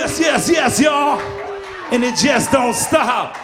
Yes, yes, yes, y'all. And it just don't stop.